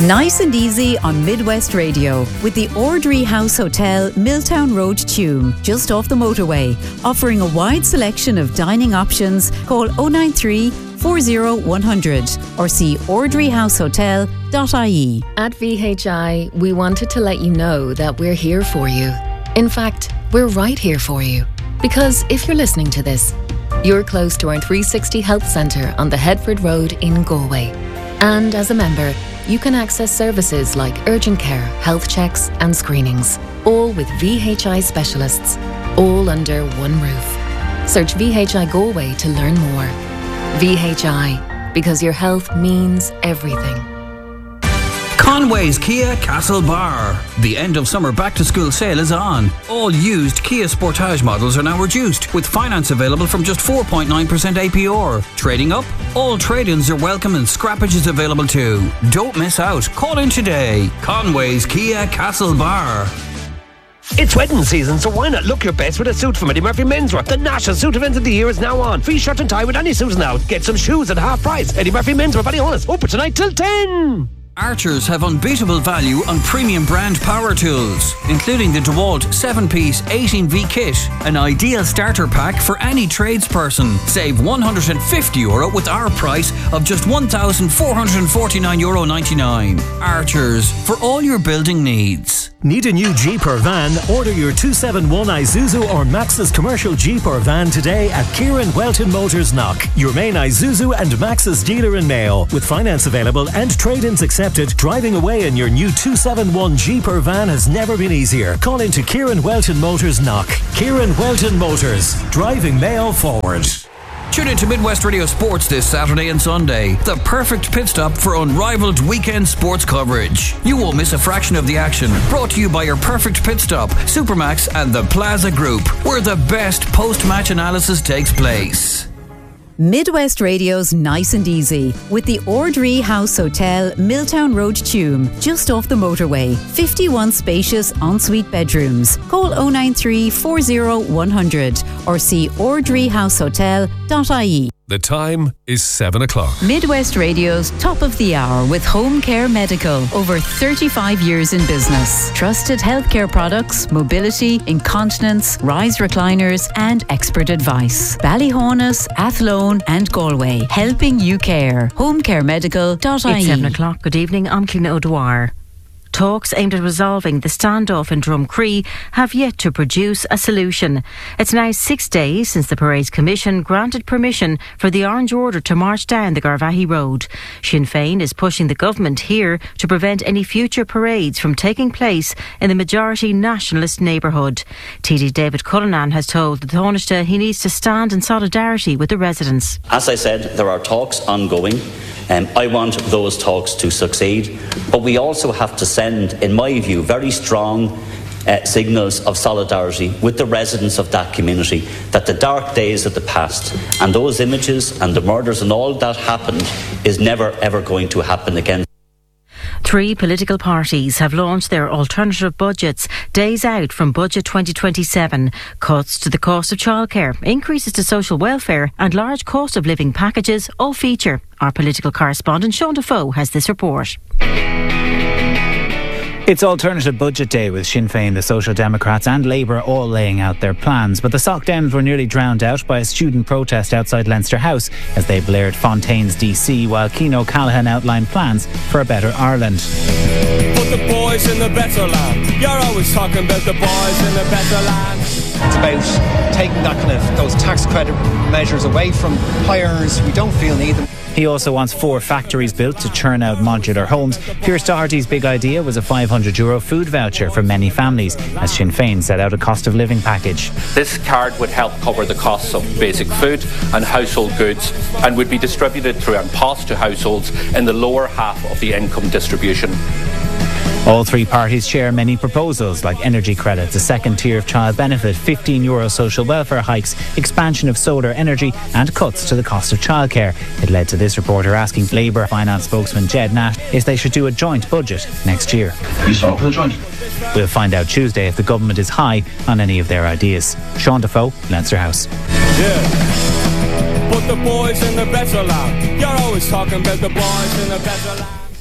Nice and easy on Midwest Radio with the Ordry House Hotel, Milltown Road, Tuam, just off the motorway, offering a wide selection of dining options. Call 093 40 100 or see ordryhousehotel.ie. At VHI, we wanted to let you know that we're here for you. In fact, we're right here for you. Because if you're listening to this, you're close to our 360 Health Centre on the Headford Road in Galway. And as a member, you can access services like urgent care, health checks and screenings, all with VHI specialists, all under one roof. Search VHI Galway to learn more. VHI, because your health means everything. Conway's Kia Castlebar. The end of summer back to school sale is on. All used Kia Sportage models are now reduced, with finance available from just 4.9% APR. Trading up? All trade-ins are welcome and scrappage is available too. Don't miss out. Call in today. Conway's Kia Castlebar. It's wedding season, so why not look your best with a suit from Eddie Murphy Menswear? The national suit event of the year is now on. Free shirt and tie with any suit now. Get some shoes at half price. Eddie Murphy Menswear, Ballyhonus, open tonight till 10. Archers have unbeatable value on premium brand power tools, including the DeWalt 7-piece 18V kit, an ideal starter pack for any tradesperson. Save €150 with our price of just €1,449.99. Archers, for all your building needs. Need a new Jeep or van? Order your 271 Isuzu or Maxus commercial Jeep or van today at Kieran Welton Motors Knock, your main Isuzu and Maxus dealer in Mayo. With finance available and trade-ins accepted, driving away in your new 271 Jeep or van has never been easier. Call into Kieran Welton Motors Knock. Kieran Welton Motors, driving Mayo forward. Tune in to Midwest Radio Sports this Saturday and Sunday. The perfect pit stop for unrivaled weekend sports coverage. You won't miss a fraction of the action. Brought to you by your perfect pit stop, Supermax and the Plaza Group, where the best post-match analysis takes place. Midwest Radio's Nice and Easy with the Ordry House Hotel, Milltown Road, Tuam, just off the motorway. 51 spacious ensuite bedrooms. Call 093 40 100 or see ordryhousehotel.ie. The time is 7 o'clock. Midwest Radio's top of the hour with Home Care Medical. Over 35 years in business. Trusted healthcare products, mobility, incontinence, rise recliners and expert advice. Ballyhonus, Athlone and Galway. Helping you care. Homecaremedical.ie. It's 7 o'clock. Good evening. I'm Cliona O'Dwyer. Talks aimed at resolving the standoff in Drumcree have yet to produce a solution. It's now 6 days since the Parades Commission granted permission for the Orange Order to march down the Garvaghey Road. Sinn Féin is pushing the government here to prevent any future parades from taking place in the majority nationalist neighbourhood. TD David Cullinan has told the Taoiseach he needs to stand in solidarity with the residents. As I said, there are talks ongoing. I want those talks to succeed, but we also have to send, in my view, very strong signals of solidarity with the residents of that community, that the dark days of the past and those images and the murders and all that happened is never ever going to happen again. 3 political parties have launched their alternative budgets days out from Budget 2027. Cuts to the cost of childcare, increases to social welfare and large cost of living packages all feature. Our political correspondent Sean Defoe has this report. It's alternative budget day with Sinn Féin, the Social Democrats and Labour all laying out their plans. But the sock downs were nearly drowned out by a student protest outside Leinster House as they blared Fontaine's DC while Cian O'Callaghan outlined plans for a better Ireland. Put the boys in the better land. You're always talking about the boys in the better land. It's about taking that kind of those tax credit measures away from hires we don't feel need them. He also wants 4 factories built to churn out modular homes. Pierce Doherty's big idea was a €500 food voucher for many families, as Sinn Féin set out a cost of living package. This card would help cover the costs of basic food and household goods and would be distributed through An Post to households in the lower half of the income distribution. All 3 parties share many proposals like energy credits, a second tier of child benefit, €15 social welfare hikes, expansion of solar energy and cuts to the cost of childcare. It led to this reporter asking Labour finance spokesman Jed Nash if they should do a joint budget next year. You saw for the joint? We'll find out Tuesday if the government is high on any of their ideas. Sean Defoe, Leinster House. Yeah. Put the boys in the better land. You're always talking about the boys in the better land.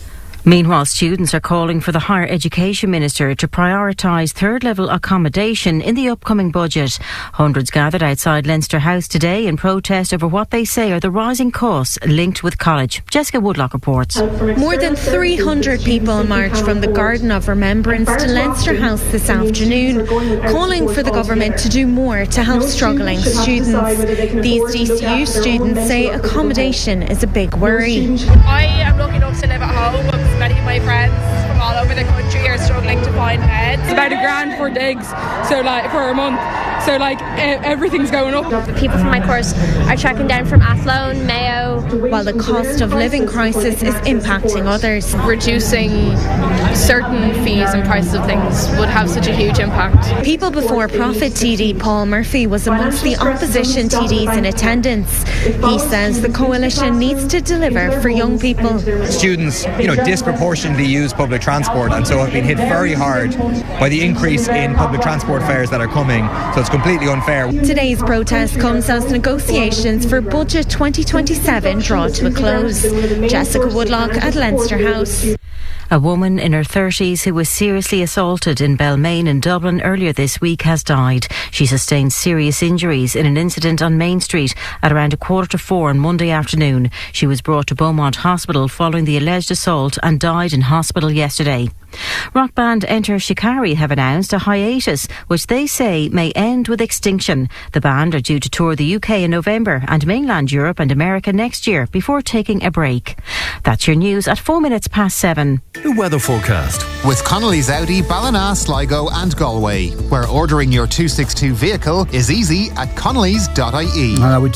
Meanwhile, students are calling for the Higher Education Minister to prioritise third-level accommodation in the upcoming budget. Hundreds gathered outside Leinster House today in protest over what they say are the rising costs linked with college. Jessica Woodlock reports. More than 300 people marched from the Garden of Remembrance to Leinster House this afternoon, calling for the government to do more to help struggling students. These DCU students say accommodation is a big worry. I am lucky enough to live at home, but many of my friends from all over the country are struggling to find beds. It's about $1,000 for digs, for a month. So everything's going up. People from my course are tracking down from Athlone, Mayo. While the cost of living crisis is impacting others. Reducing certain fees and prices of things would have such a huge impact. People Before Profit TD Paul Murphy was amongst the opposition TDs in attendance. He says the coalition needs to deliver for young people. Students, disproportionately use public transport and so have been hit very hard by the increase in public transport fares that are coming. So it's completely unfair. Today's protest comes as negotiations for Budget 2027 draw to a close. Jessica Woodlock at Leinster House. A woman in her 30s who was seriously assaulted in Balmain in Dublin earlier this week has died. She sustained serious injuries in an incident on Main Street at around 3:45 on Monday afternoon. She was brought to Beaumont Hospital following the alleged assault and died in hospital yesterday. Rock band Enter Shikari have announced a hiatus which they say may end with extinction. The band are due to tour the UK in November and mainland Europe and America next year before taking a break. That's your news at 7:04. The weather forecast. With Connolly's Audi, Ballina, Sligo and Galway, where ordering your 262 vehicle is easy at connellys.ie.